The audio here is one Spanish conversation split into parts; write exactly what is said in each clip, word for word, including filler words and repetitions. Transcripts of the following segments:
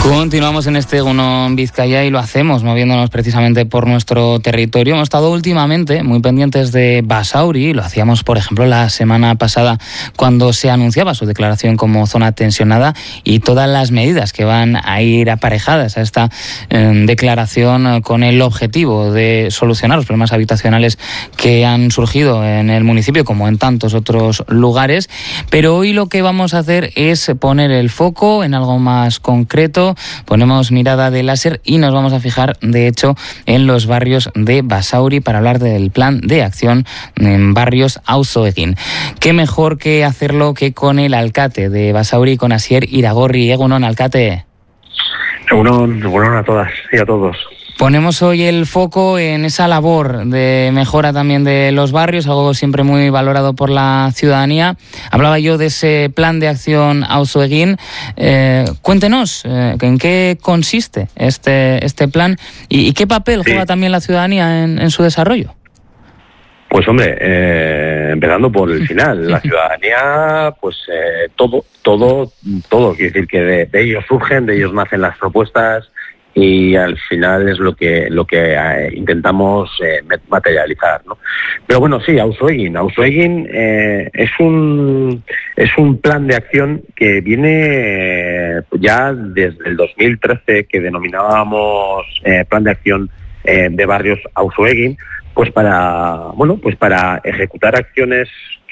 Continuamos en este Egunon Vizcaya y lo hacemos moviéndonos precisamente por nuestro territorio. Hemos estado últimamente muy pendientes de Basauri, lo hacíamos por ejemplo la semana pasada cuando se anunciaba su declaración como zona tensionada y todas las medidas que van a ir aparejadas a esta eh, declaración con el objetivo de solucionar los problemas habitacionales que han surgido en el municipio como en tantos otros lugares. Pero hoy lo que vamos a hacer es poner el foco en algo más concreto. Ponemos mirada de láser y nos vamos a fijar, de hecho, en los barrios de Basauri para hablar del plan de acción en barrios Auzo Egin. Qué mejor que hacerlo que con el alcalde de Basauri, con Asier Iragorri. Egunon, alcalde. Egunon, egunon a todas y a todos. Ponemos hoy el foco en esa labor de mejora también de los barrios, algo siempre muy valorado por la ciudadanía. Hablaba yo de ese plan de acción Auzo Egin. Eh, cuéntenos, eh, ¿en qué consiste este, este plan y, y qué papel sí. juega también la ciudadanía en, en su desarrollo? Pues hombre, eh, empezando por el final, la ciudadanía, pues eh, todo, todo, todo, quiere decir que de, de ellos surgen, de ellos nacen las propuestas, y al final es lo que lo que eh, intentamos eh, materializar, ¿no? Pero bueno, sí, Auzo Egin. Auzo Egin eh, es un es un plan de acción que viene eh, ya desde el dos mil trece, que denominábamos eh, plan de acción eh, de barrios Auzo Egin, pues para bueno pues para ejecutar acciones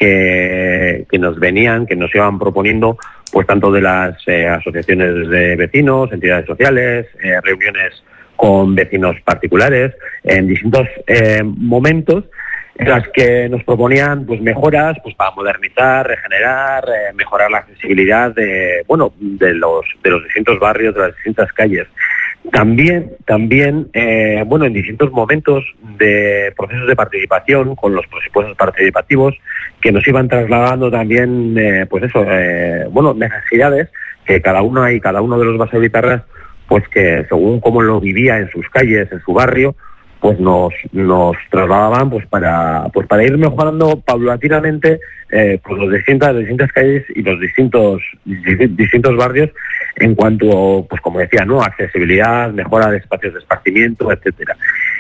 que, que nos venían, que nos iban proponiendo, pues tanto de las eh, asociaciones de vecinos, entidades sociales, eh, reuniones con vecinos particulares, en distintos eh, momentos en las que nos proponían pues mejoras pues para modernizar, regenerar, eh, mejorar la accesibilidad de bueno de los de los distintos barrios, de las distintas calles. También, también, eh, bueno, en distintos momentos de procesos de participación con los presupuestos participativos que nos iban trasladando también, eh, pues eso, eh, bueno, necesidades que cada una y cada uno de los basauritarras, pues que según cómo lo vivía en sus calles, en su barrio, pues nos nos trasladaban pues para pues para ir mejorando paulatinamente eh, pues los distintas distintas calles y los distintos distintos barrios en cuanto, pues como decía, no, accesibilidad, mejora de espacios de esparcimiento, etcétera.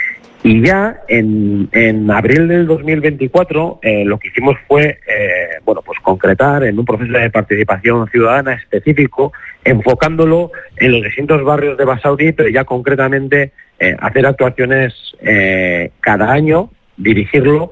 Y ya en, en abril del dos mil veinticuatro eh, lo que hicimos fue eh, bueno pues concretar en un proceso de participación ciudadana específico, enfocándolo en los distintos barrios de Basauri, pero ya concretamente eh, hacer actuaciones eh, cada año, dirigirlo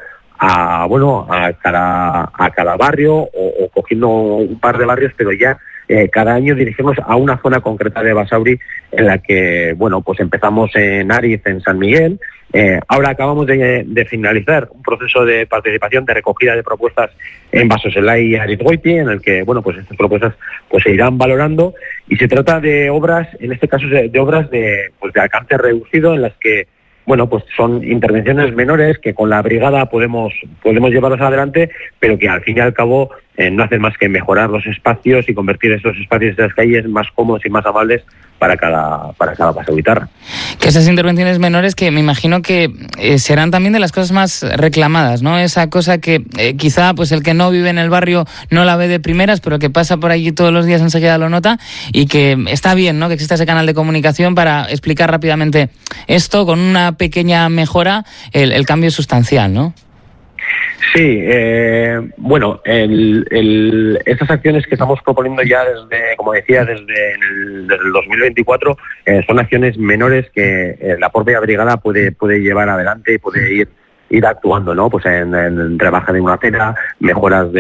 a bueno a cada a cada barrio o, o cogiendo un par de barrios, pero ya Eh, cada año dirigirnos a una zona concreta de Basauri en la que, bueno, pues empezamos en Ariz, en San Miguel. Eh, ahora acabamos de, de finalizar un proceso de participación, de recogida de propuestas en Basozelai y Arizgoiti, en el que, bueno, pues estas propuestas pues se irán valorando, y se trata de obras, en este caso de, de obras de, pues de alcance reducido, en las que, bueno, pues son intervenciones menores que con la brigada podemos podemos llevarlos adelante, pero que al fin y al cabo eh, no hacen más que mejorar los espacios y convertir estos espacios de las calles más cómodos y más amables para cada para cada basauritarra. Que esas intervenciones menores que me imagino que eh, serán también de las cosas más reclamadas, ¿no? Esa cosa que eh, quizá pues el que no vive en el barrio no la ve de primeras, pero que pasa por allí todos los días enseguida lo nota, y que está bien, ¿no?, que exista ese canal de comunicación para explicar rápidamente esto con una pequeña mejora, el, el cambio es sustancial, ¿no? Sí, eh, bueno, el, el, estas acciones que estamos proponiendo ya desde, como decía, desde el, desde el dos mil veinticuatro, eh, son acciones menores que eh, la propia brigada puede puede llevar adelante y puede ir ir actuando, ¿no? Pues en, en rebaja de una acera, mejoras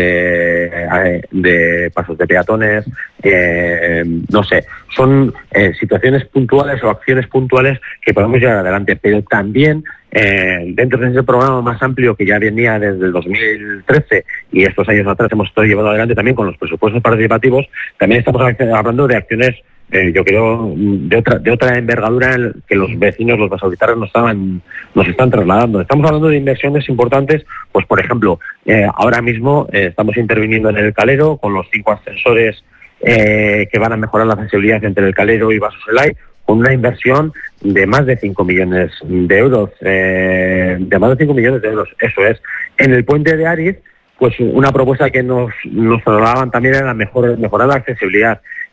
de, de pasos de peatones, eh, no sé, son eh, situaciones puntuales o acciones puntuales que podemos llevar adelante, pero también eh, dentro de ese programa más amplio que ya venía desde el dos mil trece y estos años atrás hemos estado llevando adelante también con los presupuestos participativos, también estamos hablando de acciones Eh, yo creo de otra de otra envergadura en que los vecinos, los basauritarras nos estaban nos están trasladando. Estamos hablando de inversiones importantes, pues por ejemplo, eh, ahora mismo eh, estamos interviniendo en el Calero con los cinco ascensores eh, que van a mejorar la accesibilidad entre el Calero y Basozelai, con una inversión de más de cinco millones de euros, eh, de más de cinco millones de euros, eso es. En el puente de Ariz, pues una propuesta que nos nos trasladaban también era mejor mejorar la accesibilidad.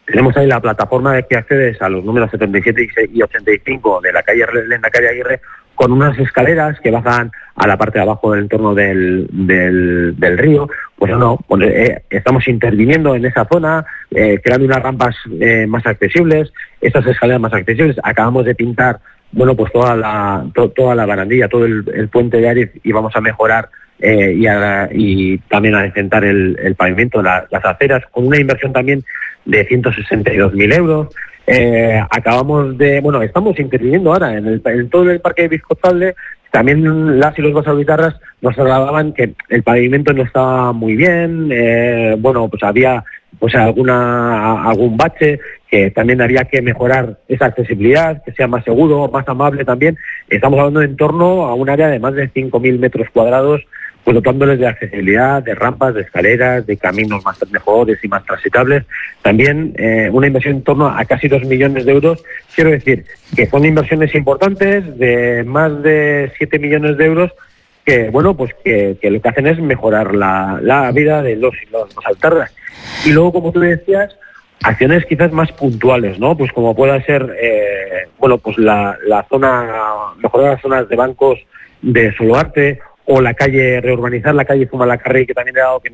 Tenemos ahí la plataforma que accedes a los números setenta y siete y ochenta y cinco de la calle Lehendakari Aguirre, con unas escaleras que bajan a la parte de abajo del entorno del, del, del río. Pues no, pues, eh, estamos interviniendo en esa zona, eh, creando unas rampas eh, más accesibles, estas escaleras más accesibles. Acabamos de pintar, bueno, pues toda la to, toda la barandilla, todo el, el puente de Ariz, y vamos a mejorar eh, y, a, y también a decentar el, el pavimento, la, las aceras, con una inversión también de ciento sesenta y dos mil euros. Eh, acabamos de, bueno, estamos interviniendo ahora en, el, en todo el parque de Bizcozalde. También las y los basauritarras nos trasladaban que el pavimento no estaba muy bien, eh, bueno, pues había pues alguna algún bache, que también había que mejorar esa accesibilidad, que sea más seguro, más amable también. Estamos hablando en torno a un área de más de cinco mil metros cuadrados, pues dotándoles de accesibilidad, de rampas, de escaleras, de caminos más mejores y más transitables. También eh, una inversión en torno a casi dos millones de euros. Quiero decir que son inversiones importantes de más de siete millones de euros que, bueno, pues que, que lo que hacen es mejorar la, la vida de los y los basauritarras. Y luego, como tú decías, acciones quizás más puntuales, ¿no? Pues como pueda ser, eh, bueno, pues la, la zona, mejorar las zonas de bancos de Soloarte, o la calle, reurbanizar la calle Zumalacárregui, que también he dado que